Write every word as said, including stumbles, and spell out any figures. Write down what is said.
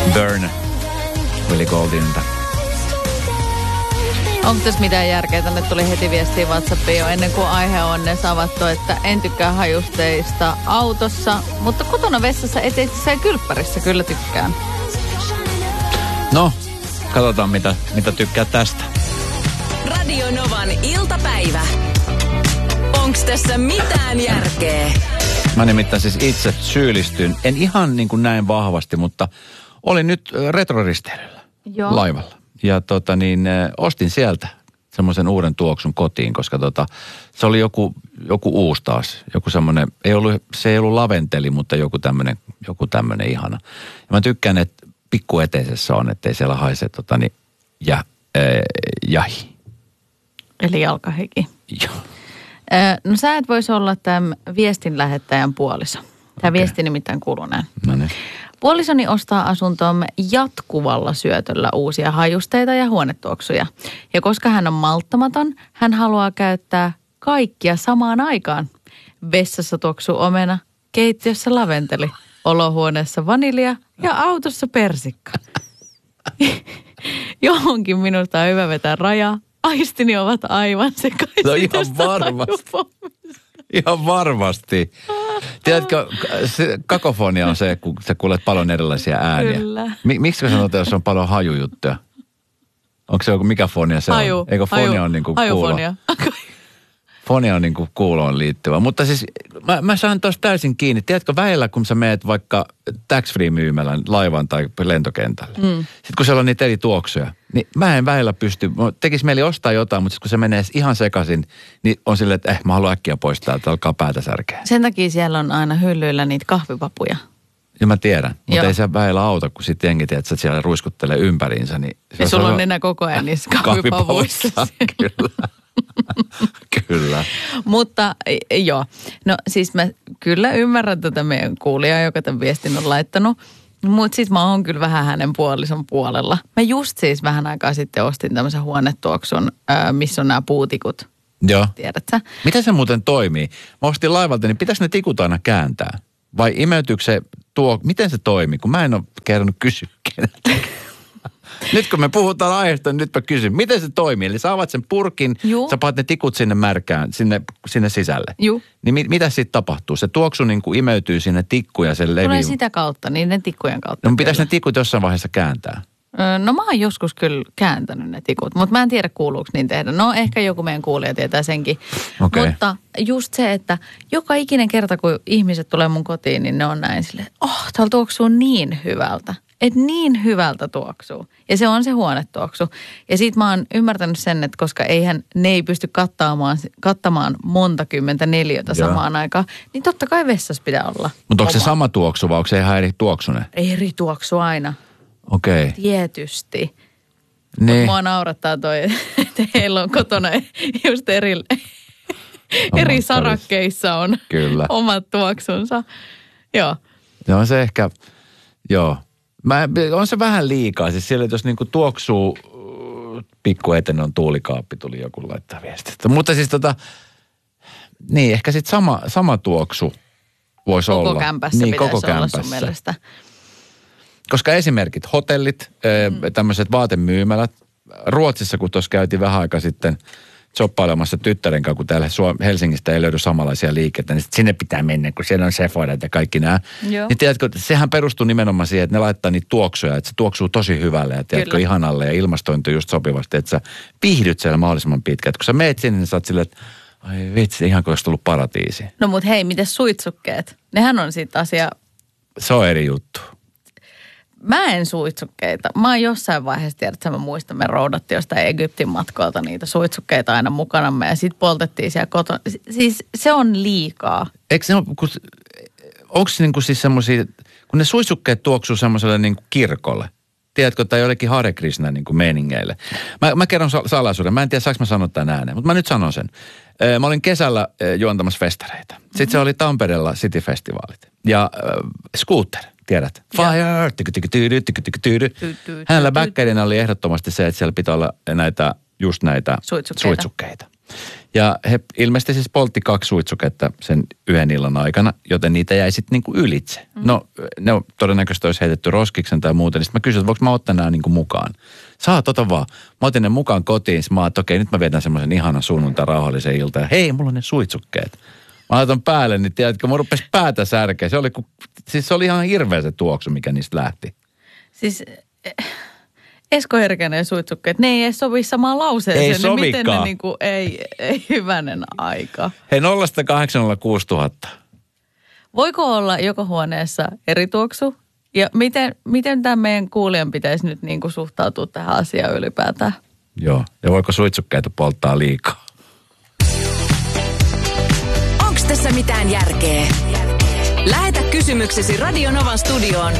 Burn Willie Goldinta. Onko tässä mitään järkeä? Tänne tuli heti viestiä WhatsAppiin jo ennen kuin aihe on ne savattu, että en tykkää hajusteista autossa, mutta kotona vessassa eteisessä ja kylppärissä kyllä tykkään. No, katsotaan mitä, mitä tykkää tästä. Radio Novan iltapäivä. Onks tässä mitään järkeä? Mä nimittäin siis itse syyllistyn, en ihan niin kuin näin vahvasti, mutta olin nyt retroristeilyllä laivalla. Ja tota niin, ostin sieltä semmoisen uuden tuoksun kotiin, koska tota, se oli joku, joku uusi taas. Joku semmoinen, ei ollut, se ei ollut laventeli, mutta joku tämmöinen, joku tämmöinen ihana. Ja mä tykkään, että pikkueteisessä on, ettei siellä haise tota niin, ja, äh, jahi. Eli jalkahiki. Joo. No sä et voisi olla tämän viestin lähettäjän puoliso. Tämä okay. Viesti nimittäin kuuluu näin. No niin. Puolisoni ostaa asuntoomme jatkuvalla syötöllä uusia hajusteita ja huonetuoksuja. Ja koska hän on malttamaton, hän haluaa käyttää kaikkia samaan aikaan. Vessassa tuoksuu omena, keittiössä laventeli, olohuoneessa vanilja ja autossa persikka. Johonkin minusta on hyvä vetää raja. Aistini ovat aivan sekaisin. No ihan varmasti. Ihan varmasti. Tiedätkö, se kakofonia on se, kun sä kuulet paljon erilaisia ääniä. Kyllä. Miksi sä sanot, jos on paljon hajujuttuja? Onko se joku, mikä fonia se Haju. on? Eikö fonia Haju. on niin kuin Hajufonia. kuulo? Fonia on niin kuin kuuloon liittyvä. Mutta siis mä, mä saan tuossa täysin kiinni. Tiedätkö, väillä kun sä meet vaikka tax-free-myymälän laivan tai lentokentälle. Mm. Sitten kun siellä on niitä eri tuoksuja, niin mä en väillä pysty. Tekisi mieli ostaa jotain, mutta kun se menee ihan sekaisin, niin on silleen, että eh, mä haluan äkkiä poistaa, että alkaa päätä särkeä. Sen takia siellä on aina hyllyillä niitä kahvipapuja. Ja mä tiedän, mutta Joo. ei se väillä auta, kun sitten jengi tiedät, että sä siellä ruiskuttelee ympäriinsä. Niin ja sulla on nenä koko ajan niissä kahvipavuissa. Kyllä. Kyllä. Mutta joo, no siis mä kyllä ymmärrän tätä meidän kuulijaa, joka tämän viestin on laittanut. Mutta siis mä oon kyllä vähän hänen puolison puolella. Mä just siis vähän aikaa sitten ostin tämmöisen huonetuoksun, missä on nämä puutikut. Joo. Tiedätkö? Miten se muuten toimii? Mä ostin laivalta, niin pitäisi ne tikut aina kääntää? Vai imeytyykö se tuo, miten se toimii? Kun mä en ole kerronut kysyä keneltäkään. Nyt kun me puhutaan aiheesta, niin nyt mä kysyn, miten se toimii? Eli sä avaat sen purkin, Juh. sä paat ne tikut sinne märkään, sinne, sinne sisälle. Juh. Niin mit, mitä sitten tapahtuu? Se tuoksu niin kuin imeytyy sinne tikkuun ja se levii. Tulee sitä kautta, niin ne tikkujen kautta. No pitäisi ne tikut jossain vaiheessa kääntää? No mä oon joskus kyllä kääntänyt ne tikut, mutta mä en tiedä kuuluuko niin tehdä. No ehkä joku meidän kuulija tietää senkin. Okay. Mutta just se, että joka ikinen kerta kun ihmiset tulee mun kotiin, niin ne on näin silleen, oh, täällä tuoksuu niin hyvältä. Että niin hyvältä tuoksuu. Ja se on se huonetuoksu. Ja sit mä oon ymmärtänyt sen, että koska eihän ne ei pysty kattamaan, kattamaan monta kymmentä neliötä Joo. samaan aikaan, niin totta kai vessassa pitää olla. Mutta onko se sama tuoksu vai onko se ihan eri tuoksunen? Eri tuoksu aina. Okei. Okay. Tietysti. Niin. Mutta mua naurattaa toi, että heillä on kotona just eri, eri sarakkeissa on Kyllä. omat tuoksunsa. Joo. Joo, se ehkä, joo. Mä, on se vähän liikaa. Siis siellä, jos niinku tuoksuu pikku eten on tuulikaappi, tuli joku laittaa viestiä. Mutta siis tota, niin ehkä sitten sama, sama tuoksu voisi koko olla. Koko kämpässä niin, pitäisi koko olla kämpässä. sun mielestä. Koska esimerkit, hotellit, mm. tämmöiset vaatemyymälät. Ruotsissa, kun tuossa käytiin vähän aika sitten shoppailemassa tyttären kanssa, kun täällä Helsingistä ei löydy samanlaisia liikkeitä, niin sinne pitää mennä, kun siellä on Sephorat ja kaikki nämä. Joo. Niin tiedätkö, sehän perustuu nimenomaan siihen, että ne laittaa niitä tuoksuja, että se tuoksuu tosi hyvälle ja tiedätkö, Kyllä. ihanalle ja ilmastointi just sopivasti, että sä viihdyt siellä mahdollisimman pitkään. Että kun sä meet sinne, niin sä oot silleen, että ai vitsi, ihan kuin olisi tullut paratiisi. No mut hei, miten suitsukkeet? Nehän on siitä asia. Se on eri juttu. Mä en suitsukkeita. Mä oon jossain vaiheessa, tiedätkö, mä muistan, me roudattiin jostain Egyptin matkoilta niitä suitsukkeita aina mukanamme ja sit poltettiin siellä kotona. Siis se on liikaa. Eikö se ole, onko se niinku siis semmosia, kun ne suitsukkeet tuoksuu semmoiselle niinku kirkolle, tiedätkö, tai jollekin Hare Krishna niinku meiningeille. Mä, mä kerron salaisuuden, mä en tiedä saanko mä sanoa tämän ääneen, mutta mä nyt sanon sen. Mä olin kesällä juontamassa festareita. Sitten mm-hmm. se oli Tampereella City-festivaalit ja äh, Scooter. Tiedät, fire, tyky, tyky, tyydy, tyky, tyky, tyydy. Hänellä bäkkärinä oli ehdottomasti se, että siellä pitää olla näitä, just näitä suitsukkeita. suitsukkeita. Ja he ilmeisesti siis poltti kaksi suitsuketta sen yhden illan aikana, joten niitä jäi sitten niinku ylitse. Mm. No ne on todennäköisesti olisi heitetty roskiksen tai muuten. Niin sitten mä kysyin, että voinko mä ottaa nämä niinku mukaan. Saat, ota vaan. Mä otin ne mukaan kotiin. Sitten mä ajattelin, okei, nyt mä vedän semmoisen ihanan sunnuntai rauhallisen ilta. Ja hei, mulla on ne suitsukkeet. Mä laitan päälle, niin tiedätkö, mä rupesi päätä särkeä. Se oli, siis se oli ihan hirveä se tuoksu, mikä niistä lähti. Siis Esko Herkänen suitsukkeet, ne ei edes sovi samaan lauseeseen. Ei ne, sovikaan. miten ne niinku, ei, ei hyvänen aika. Hei, nolla kahdeksan nolla kuusi tuhatta. Voiko olla joka huoneessa eri tuoksu? Ja miten, miten tämän meidän kuulijan pitäisi nyt niinku suhtautua tähän asiaan ylipäätään? Joo, ja voiko suitsukkeita polttaa liikaa? Onks tässä mitään järkeä? Lähetä kysymyksesi Radio Novan studioon